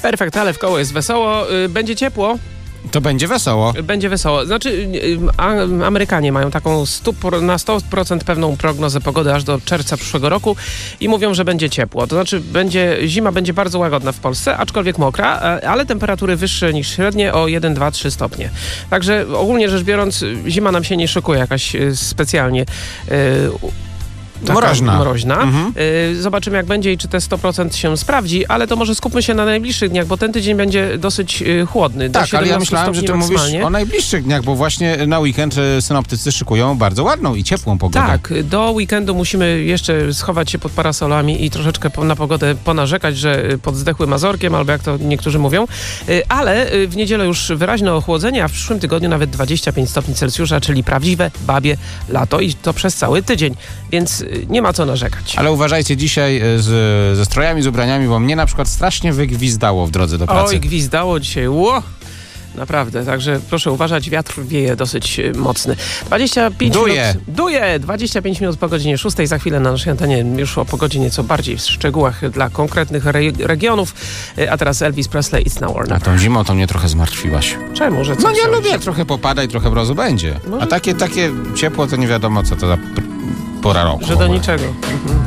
Perfekt, ale w koło jest wesoło. Będzie ciepło. To będzie wesoło. Będzie wesoło. Znaczy, Amerykanie mają taką na 100% pewną prognozę pogody aż do czerwca przyszłego roku i mówią, że będzie ciepło. To znaczy, zima będzie bardzo łagodna w Polsce, aczkolwiek mokra, ale temperatury wyższe niż średnie o 1, 2, 3 stopnie. Także ogólnie rzecz biorąc, zima nam się nie szykuje jakaś specjalnie mroźna. Zobaczymy, jak będzie i czy te 100% się sprawdzi, ale to może skupmy się na najbliższych dniach, bo ten tydzień będzie dosyć chłodny. Tak, ale ja myślałem, że ty mówisz o najbliższych dniach, bo właśnie na weekend synoptycy szykują bardzo ładną i ciepłą pogodę. Tak, do weekendu musimy jeszcze schować się pod parasolami i troszeczkę na pogodę ponarzekać, że pod zdechłym Mazorkiem, albo jak to niektórzy mówią, ale w niedzielę już wyraźne ochłodzenie, a w przyszłym tygodniu nawet 25 stopni Celsjusza, czyli prawdziwe babie lato i to przez cały tydzień, więc nie ma co narzekać. Ale uważajcie dzisiaj ze strojami, z ubraniami, bo mnie na przykład strasznie wygwizdało w drodze do pracy. Oj, gwizdało dzisiaj, naprawdę, także proszę uważać, wiatr wieje dosyć mocny. 25 Duje! 25 minut po godzinie 6. Za chwilę na naszej antenie już o pogodzie nieco bardziej w szczegółach dla konkretnych regionów. A teraz Elvis Presley, It's Now or Never. A tą zimą to mnie trochę zmartwiłaś. Czemu? Że co? No nie lubię, jak trochę popada i trochę mrozu będzie. Może? A takie ciepło to nie wiadomo, co to za pora roku. Że do niczego.